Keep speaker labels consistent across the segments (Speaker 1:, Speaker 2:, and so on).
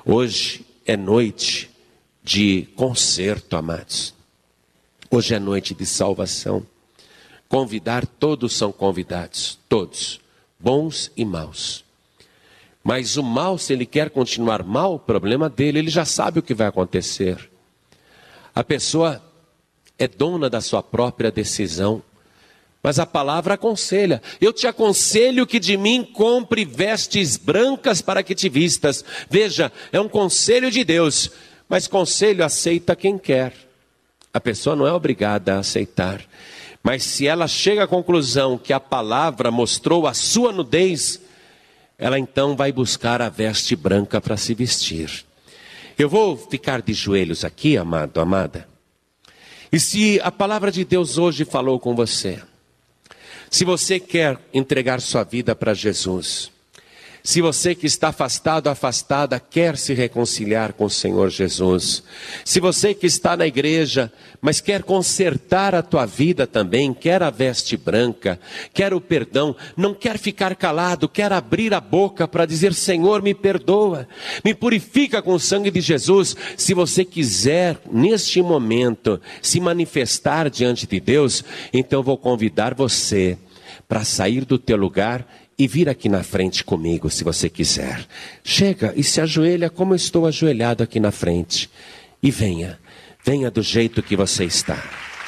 Speaker 1: Hoje é noite de concerto, amados. Hoje é noite de salvação. Convidar, todos são convidados, todos, bons e maus. Mas o mal, se ele quer continuar mal, o problema dele, ele já sabe o que vai acontecer. A pessoa é dona da sua própria decisão. Mas a palavra aconselha. Eu te aconselho que de mim compre vestes brancas para que te vistas. Veja, é um conselho de Deus. Mas conselho aceita quem quer. A pessoa não é obrigada a aceitar. Mas se ela chega à conclusão que a palavra mostrou a sua nudez, ela então vai buscar a veste branca para se vestir. Eu vou ficar de joelhos aqui, amado, amada. E se a palavra de Deus hoje falou com você, se você quer entregar sua vida para Jesus, se você que está afastado, afastada, quer se reconciliar com o Senhor Jesus, se você que está na igreja, mas quer consertar a tua vida também, quer a veste branca, quer o perdão, não quer ficar calado, quer abrir a boca para dizer: Senhor, me perdoa, me purifica com o sangue de Jesus. Se você quiser, neste momento, se manifestar diante de Deus, então eu vou convidar você para sair do teu lugar e vir aqui na frente comigo, se você quiser. Chega e se ajoelha como eu estou ajoelhado aqui na frente. E venha do jeito que você está.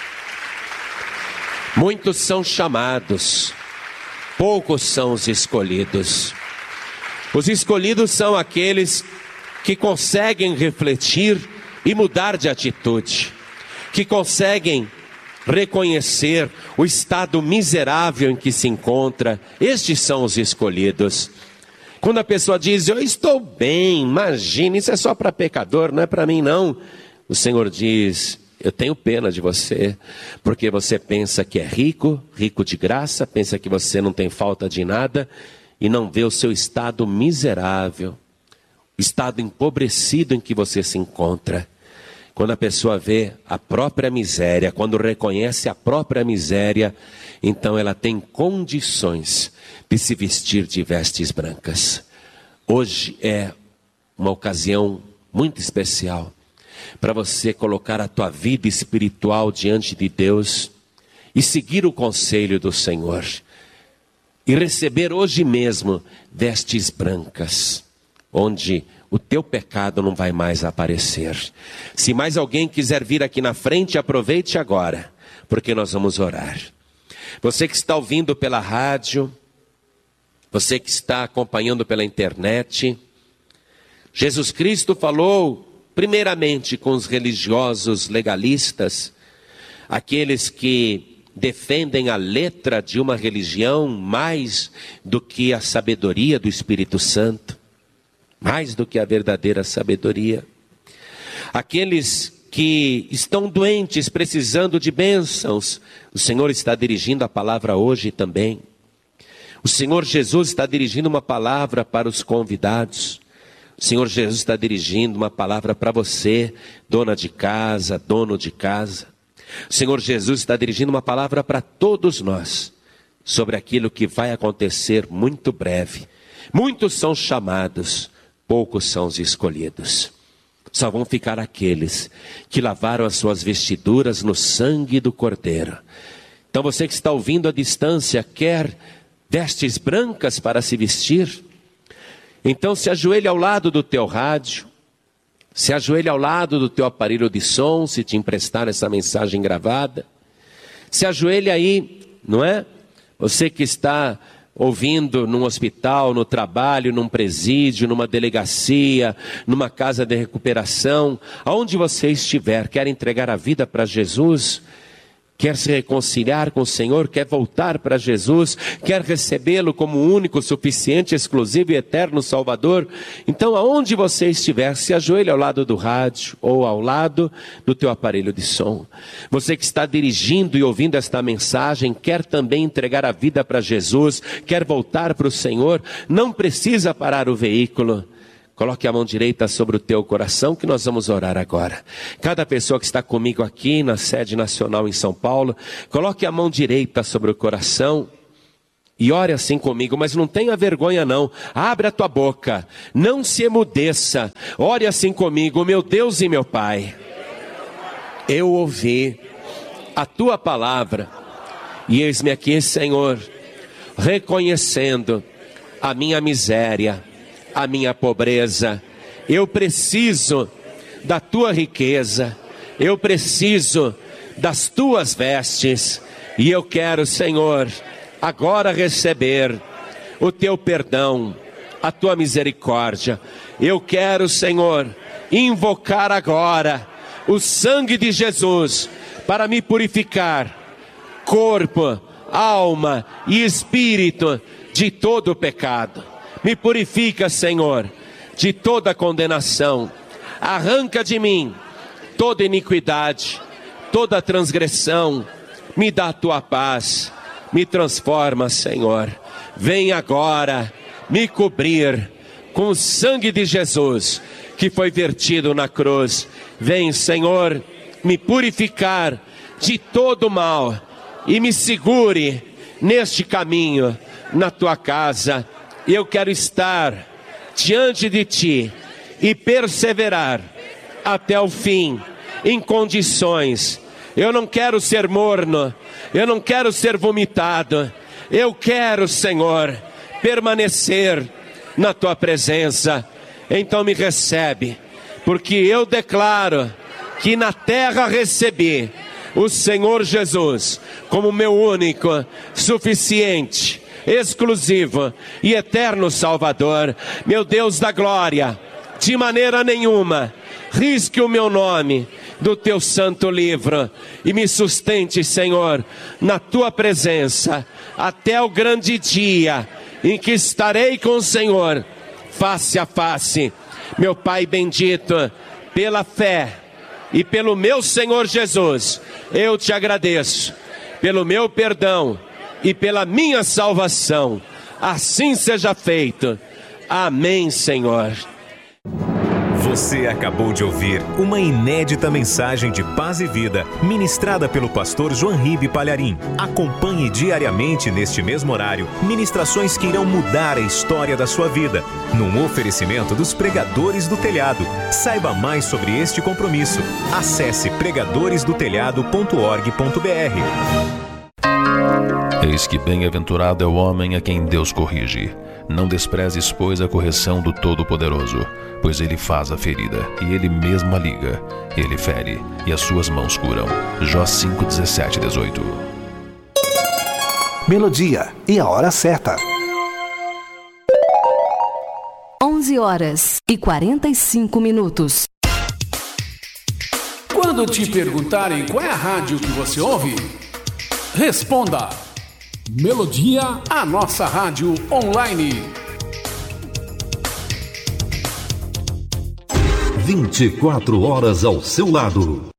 Speaker 1: Muitos são chamados, poucos são os escolhidos. Os escolhidos são aqueles que conseguem refletir e mudar de atitude, que conseguem reconhecer o estado miserável em que se encontra. Estes são os escolhidos. Quando a pessoa diz: eu estou bem, imagina, isso é só para pecador, não é para mim não. O Senhor diz: eu tenho pena de você, porque você pensa que é rico, rico de graça, pensa que você não tem falta de nada, e não vê o seu estado miserável, o estado empobrecido em que você se encontra. Quando a pessoa vê a própria miséria, quando reconhece a própria miséria, então ela tem condições de se vestir de vestes brancas. Hoje é uma ocasião muito especial para você colocar a tua vida espiritual diante de Deus e seguir o conselho do Senhor. E receber hoje mesmo vestes brancas, onde o teu pecado não vai mais aparecer. Se mais alguém quiser vir aqui na frente, aproveite agora, porque nós vamos orar. Você que está ouvindo pela rádio, você que está acompanhando pela internet, Jesus Cristo falou primeiramente com os religiosos legalistas, aqueles que defendem a letra de uma religião mais do que a sabedoria do Espírito Santo, mais do que a verdadeira sabedoria. Aqueles que estão doentes, precisando de bênçãos, o Senhor está dirigindo a palavra hoje também. O Senhor Jesus está dirigindo uma palavra para os convidados. O Senhor Jesus está dirigindo uma palavra para você, dona de casa, dono de casa. O Senhor Jesus está dirigindo uma palavra para todos nós, sobre aquilo que vai acontecer muito breve. Muitos são chamados, poucos são os escolhidos. Só vão ficar aqueles que lavaram as suas vestiduras no sangue do Cordeiro. Então você que está ouvindo à distância, quer vestes brancas para se vestir? Então se ajoelhe ao lado do teu rádio, se ajoelhe ao lado do teu aparelho de som, se te emprestar essa mensagem gravada. Se ajoelhe aí, não é? Você que está ouvindo num hospital, no trabalho, num presídio, numa delegacia, numa casa de recuperação, aonde você estiver, quer entregar a vida para Jesus, quer se reconciliar com o Senhor, quer voltar para Jesus, quer recebê-lo como único, suficiente, exclusivo e eterno Salvador, então aonde você estiver, se ajoelhe ao lado do rádio ou ao lado do teu aparelho de som. Você que está dirigindo e ouvindo esta mensagem, quer também entregar a vida para Jesus, quer voltar para o Senhor, não precisa parar o veículo. Coloque a mão direita sobre o teu coração, que nós vamos orar agora. Cada pessoa que está comigo aqui na sede nacional em São Paulo, coloque a mão direita sobre o coração E ore assim comigo, mas não tenha vergonha não. Abre a tua boca, não se emudeça. Ore assim comigo, meu Deus e meu Pai. Eu ouvi a tua palavra e eis-me aqui, Senhor, reconhecendo a minha miséria, a minha pobreza. Eu preciso da tua riqueza, eu preciso das tuas vestes, e eu quero, Senhor, agora receber o teu perdão, a tua misericórdia. Eu quero, Senhor, invocar agora o sangue de Jesus para me purificar, corpo, alma e espírito, de todo o pecado. Me purifica, Senhor, de toda condenação. Arranca de mim toda iniquidade, toda transgressão. Me dá a tua paz. Me transforma, Senhor. Vem agora me cobrir com o sangue de Jesus que foi vertido na cruz. Vem, Senhor, me purificar de todo mal e me segure neste caminho, na tua casa. Eu quero estar diante de ti e perseverar até o fim, em condições. Eu não quero ser morno, eu não quero ser vomitado. Eu quero, Senhor, permanecer na tua presença. Então me recebe, porque eu declaro que na terra recebi o Senhor Jesus como meu único, suficiente, exclusivo e eterno Salvador. Meu Deus da glória, de maneira nenhuma risque o meu nome do teu santo livro e me sustente, Senhor, na tua presença até o grande dia em que estarei com o Senhor face a face. Meu Pai bendito, pela fé e pelo meu Senhor Jesus, eu te agradeço pelo meu perdão e pela minha salvação. Assim seja feito. Amém, Senhor.
Speaker 2: Você acabou de ouvir uma inédita mensagem de paz e vida, ministrada pelo pastor João Ribe Palharim. Acompanhe diariamente neste mesmo horário, ministrações que irão mudar a história da sua vida, num oferecimento dos Pregadores do Telhado. Saiba mais sobre este compromisso. Acesse pregadoresdotelhado.org.br.
Speaker 3: Eis que bem-aventurado é o homem a quem Deus corrige. Não desprezes, pois, a correção do Todo-Poderoso, pois ele faz a ferida, e ele mesmo a liga. Ele fere, e as suas mãos curam. Jó 5, 17, 18.
Speaker 4: Melodia e a hora certa.
Speaker 5: 11h45.
Speaker 6: Quando te perguntarem qual é a rádio que você ouve, responda: Melodia, a nossa rádio online.
Speaker 7: 24 horas ao seu lado.